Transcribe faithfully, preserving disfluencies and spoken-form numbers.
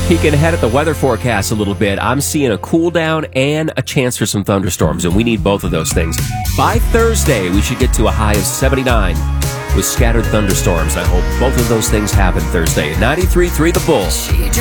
Peeking ahead at the weather forecast a little bit, I'm seeing a cool down and a chance for some thunderstorms, and we need both of those things. By Thursday, we should get to a high of seventy-nine with scattered thunderstorms. I hope both of those things happen Thursday. ninety-three point three The Bull.